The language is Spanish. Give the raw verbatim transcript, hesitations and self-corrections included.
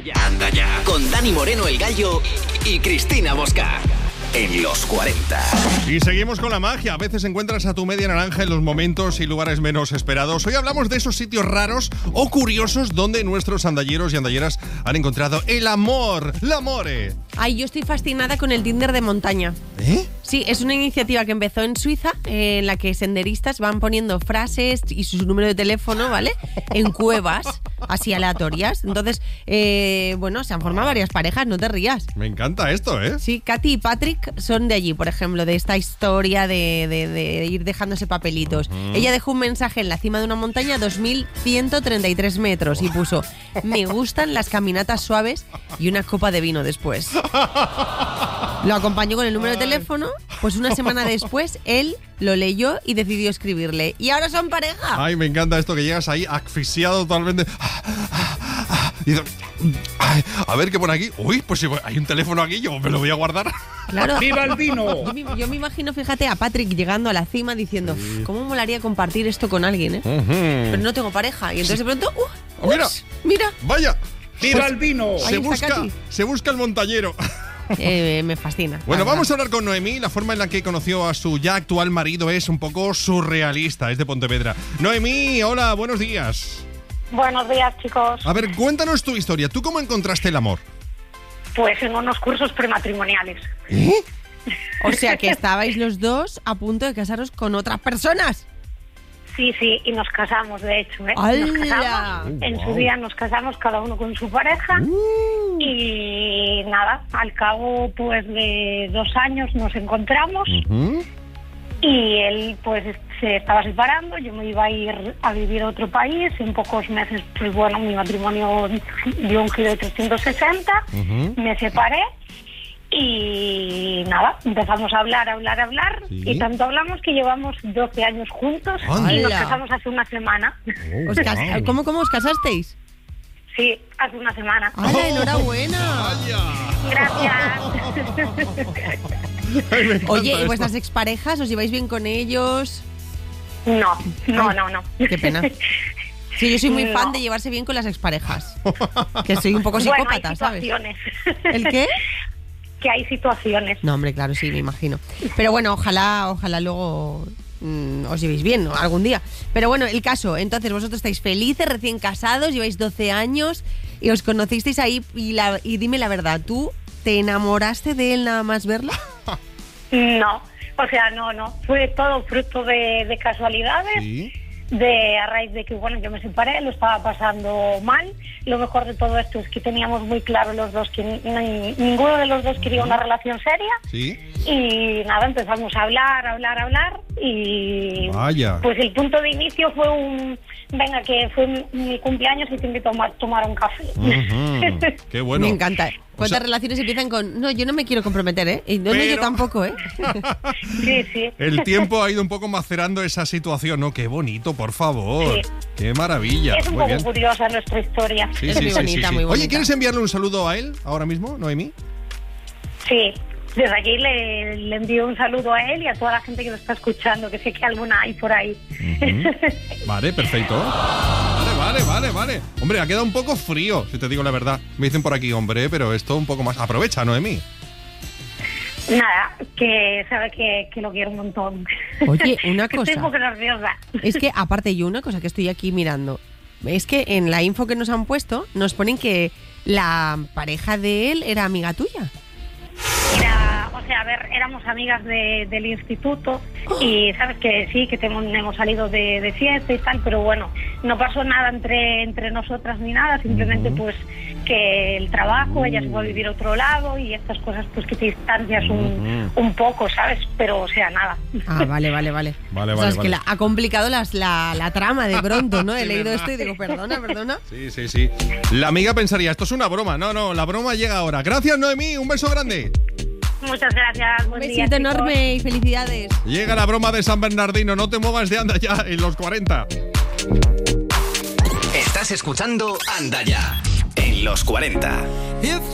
Anda ya. Con Dani Moreno, el Gallo, y Cristina Bosca. En los cuarenta. Y seguimos con la magia. A veces encuentras a tu media naranja en los momentos y lugares menos esperados. Hoy hablamos de esos sitios raros o curiosos donde nuestros andalleros y andalleras han encontrado el amor, l'amore. Ay, yo estoy fascinada con el Tinder de montaña. ¿Eh? Sí, es una iniciativa que empezó en Suiza, eh, en la que senderistas van poniendo frases y su número de teléfono, ¿vale? En cuevas, así aleatorias. Entonces, eh, bueno, se han formado varias parejas, no te rías. Me encanta esto, ¿eh? Sí, Katy y Patrick son de allí, por ejemplo, de esta historia de, de, de ir dejándose papelitos. Uh-huh. Ella dejó un mensaje en la cima de una montaña, dos mil ciento treinta y tres metros, y puso: me gustan las caminatas suaves y una copa de vino después. Lo acompañó con el número de teléfono, pues una semana después él lo leyó y decidió escribirle. Y ahora son pareja. Ay, me encanta esto que llegas ahí asfixiado totalmente. Y dices, ay, a ver qué pone aquí. Uy, pues si hay un teléfono aquí, yo me lo voy a guardar. Claro. ¡Viva el vino! Yo me, yo me imagino, fíjate, a Patrick llegando a la cima diciendo: ¿cómo molaría compartir esto con alguien, eh? Uh-huh. Pero no tengo pareja. Y entonces de pronto, uh, mira, ups, mira. Vaya. ¡Viva Pues el vino! Se busca, se busca el montañero. Eh, me fascina. Bueno, vamos a hablar con Noemí. La forma en la que conoció a su ya actual marido es un poco surrealista, es de Pontevedra. Noemí, hola, buenos días. Buenos días, chicos. A ver, cuéntanos tu historia. ¿Tú cómo encontraste el amor? Pues en unos cursos prematrimoniales. ¿Eh? O sea que estabais los dos a punto de casaros con otras personas. Sí, sí, y nos casamos, de hecho, ¿eh? ¡Hala! Nos casamos. Oh, en wow. su día nos casamos cada uno con su pareja. Uh. Y nada, al cabo pues de dos años nos encontramos. Uh-huh. Y él pues se estaba separando, yo me iba a ir a vivir a otro país. En pocos meses, pues bueno, mi matrimonio dio un giro de trescientos sesenta. Uh-huh. Me separé. Y nada, empezamos a hablar, a hablar, a hablar. ¿Sí? Y tanto hablamos que llevamos doce años juntos. ¡Hala! Y nos casamos hace una semana. Oh, ¿Os cas- wow. ¿Cómo, ¿Cómo os casasteis? Sí, hace una semana. ¡Hala, enhorabuena! Gracias. Ay, me encanta Oye, ¿y esto. vuestras exparejas os lleváis bien con ellos? No, no, no, no. Qué pena. Sí, yo soy muy No. fan de llevarse bien con las exparejas. Que soy un poco Bueno, psicópata, hay ¿sabes? situaciones. ¿El qué? Que hay situaciones. No, hombre, claro, sí, me imagino. Pero bueno, ojalá, ojalá luego mmm, os llevéis bien, ¿no? Algún día. Pero bueno, el caso, entonces vosotros estáis felices, recién casados, lleváis doce años y os conocisteis ahí y, la, y dime la verdad, ¿tú te enamoraste de él nada más verlo? No, o sea, no, no. Fue todo fruto de, de casualidades. ¿Sí? De a raíz de que, bueno, yo me separé, lo estaba pasando mal. Lo mejor de todo esto es que teníamos muy claro los dos que ni, ninguno de los dos quería una relación seria. ¿Sí? Y nada, empezamos a hablar, a hablar, a hablar. Y Vaya. pues el punto de inicio fue un... Venga, que fue mi, mi cumpleaños y te invito a tomar, tomar un café. Uh-huh. Qué bueno. Me encanta. ¿Cuántas O sea, relaciones empiezan con: no, yo no me quiero comprometer, ¿eh? Y no, no, Pero- yo tampoco, ¿eh? Sí, sí. El tiempo ha ido un poco macerando esa situación, ¿no? Qué bonito, por favor. Sí. Qué maravilla. Es un Muy poco bien. curiosa nuestra historia. Sí, Es sí, muy sí, bonita, sí, sí. muy bonita. Oye, ¿quieres enviarle un saludo a él ahora mismo, Noemí? Sí, desde aquí le, le envío un saludo a él y a toda la gente que lo está escuchando, que sé que alguna hay por ahí. Uh-huh. Vale, perfecto. Vale, vale, vale, vale. Hombre, ha quedado un poco frío, si te digo la verdad. Me dicen por aquí, hombre, pero esto un poco más. Aprovecha, Noemí. Nada, que sabe que, que lo quiero un montón. Oye, una Que Estoy un cosa. poco nerviosa. Es que, aparte, yo una cosa que estoy aquí mirando, es que en la info que nos han puesto, nos ponen que la pareja de él era amiga tuya. Era, o sea, a ver, éramos amigas de, del instituto y sabes que sí, que tenemos, hemos salido de, de fiesta y tal, pero bueno, no pasó nada entre, entre nosotras ni nada, simplemente uh-huh. pues que el trabajo, ella se fue a vivir a otro lado y estas cosas pues que te distancias un, uh-huh. un poco, ¿sabes? Pero o sea, nada. Ah, vale, vale, vale. Vale, o sea, vale, es vale. que la, ha complicado las, la, la trama de pronto, ¿no? He Sí, leído ¿verdad? esto y digo, perdona, perdona. Sí, sí, sí. La amiga pensaría, esto es una broma. No, no, la broma llega ahora. Gracias, Noemí. Un beso grande. Muchas gracias. Un Buen besito día, chicos. enorme y felicidades. Llega la broma de San Bernardino. No te muevas de anda ya en los cuarenta. Estás escuchando Anda Ya en los cuarenta.